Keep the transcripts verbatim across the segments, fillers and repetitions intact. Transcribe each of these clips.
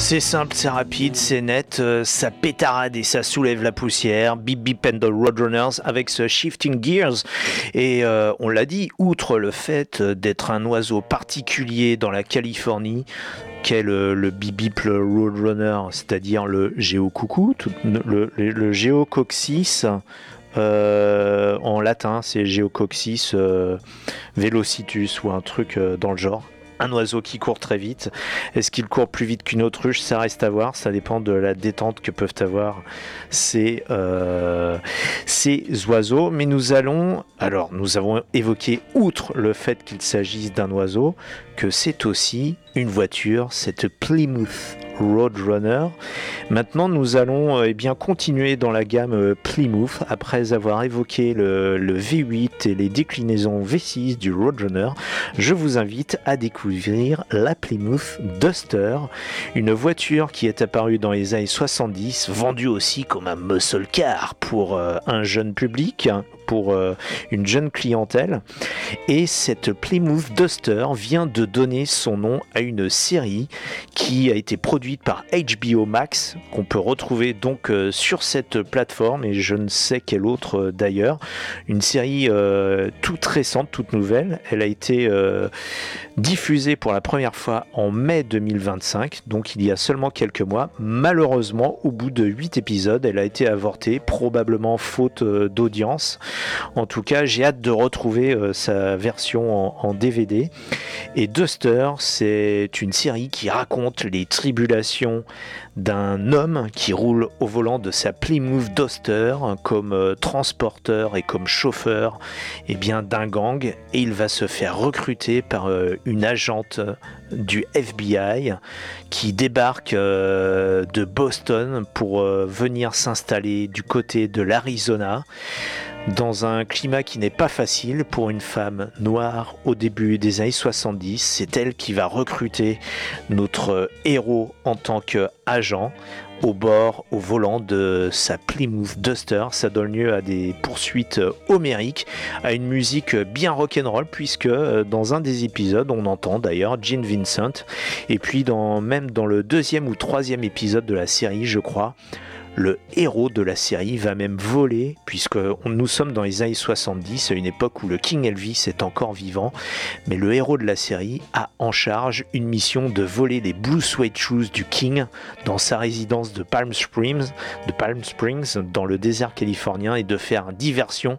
C'est simple, c'est rapide, c'est net, euh, ça pétarade et ça soulève la poussière. Bip Bip and the Roadrunners avec ce Shifting Gears. Et euh, on l'a dit, outre le fait d'être un oiseau particulier dans la Californie, qu'est le, le Bip Bip le Roadrunner, c'est-à-dire le géocoucou, tout, le, le, le Geococcyx. Euh, en latin, c'est Geococcyx euh, velocitus ou un truc euh, dans le genre. Un oiseau qui court très vite. Est-ce qu'il court plus vite qu'une autruche? Ça reste à voir. Ça dépend de la détente que peuvent avoir ces, euh, ces oiseaux. Mais nous allons... Alors, nous avons évoqué, outre le fait qu'il s'agisse d'un oiseau, que c'est aussi une voiture, cette Plymouth Roadrunner. Maintenant, nous allons eh bien, continuer dans la gamme Plymouth. Après avoir évoqué le, le V huit et les déclinaisons V six du Roadrunner, je vous invite à découvrir la Plymouth Duster, une voiture qui est apparue dans les années soixante-dix, vendue aussi comme un muscle car pour euh, un jeune public, pour euh, une jeune clientèle. Et cette Plymouth Duster vient de donner son nom à une série qui a été produite par H B O Max, qu'on peut retrouver donc euh, sur cette plateforme, et je ne sais quelle autre euh, d'ailleurs. Une série euh, toute récente, toute nouvelle. Elle a été euh, diffusée pour la première fois en mai deux mille vingt-cinq, donc il y a seulement quelques mois. Malheureusement, au bout de huit épisodes, elle a été avortée, probablement faute euh, d'audience. En tout cas, j'ai hâte de retrouver euh, sa version en, en D V D. Et Duster, c'est une série qui raconte les tribulations d'un homme qui roule au volant de sa Plymouth Duster comme euh, transporteur et comme chauffeur eh bien, d'un gang, et il va se faire recruter par euh, une agente du F B I qui débarque euh, de Boston pour euh, venir s'installer du côté de l'Arizona, dans un climat qui n'est pas facile pour une femme noire au début des années soixante-dix. C'est elle qui va recruter notre héros en tant qu'agent au bord, au volant de sa Plymouth Duster. Ça donne lieu à des poursuites homériques, à une musique bien rock'n'roll, puisque dans un des épisodes, on entend d'ailleurs Gene Vincent, et puis dans, même dans le deuxième ou troisième épisode de la série, je crois, le héros de la série va même voler, puisque nous sommes dans les années soixante-dix, à une époque où le King Elvis est encore vivant, mais le héros de la série a en charge une mission de voler les Blue Suede Shoes du King dans sa résidence de Palm Springs, de Palm Springs dans le désert californien, et de faire diversion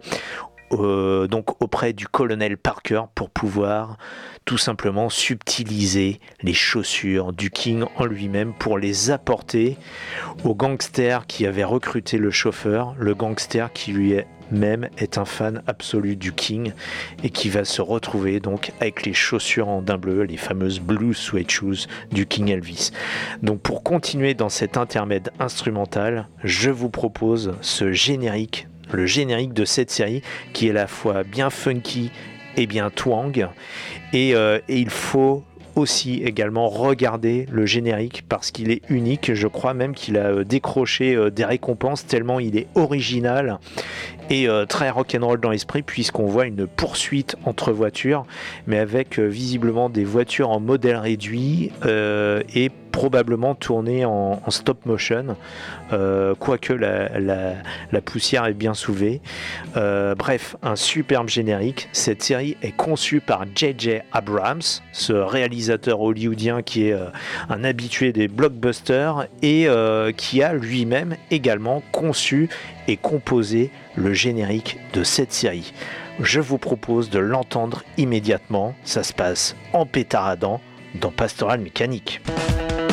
Euh, donc auprès du colonel Parker pour pouvoir tout simplement subtiliser les chaussures du King en lui-même pour les apporter au gangster qui avait recruté le chauffeur, le gangster qui lui-même est un fan absolu du King et qui va se retrouver donc avec les chaussures en daim bleu, les fameuses Blue Suede Shoes du King Elvis. Donc pour continuer dans cet intermède instrumental, je vous propose ce générique, le générique de cette série qui est à la fois bien funky et bien twang, et, euh, et il faut aussi également regarder le générique parce qu'il est unique. Je crois même qu'il a décroché euh, des récompenses tellement il est original et euh, très rock'n'roll dans l'esprit, puisqu'on voit une poursuite entre voitures, mais avec euh, visiblement des voitures en modèle réduit euh, et probablement tournées en, en stop motion, euh, quoique la, la, la poussière est bien soulevée. Euh, bref, un superbe générique. Cette série est conçue par J J Abrams, ce réalisateur hollywoodien qui est euh, un habitué des blockbusters et euh, qui a lui-même également conçu et composé le générique de cette série. Je vous propose de l'entendre immédiatement. Ça se passe en pétaradant dans Pastoral Mécanique.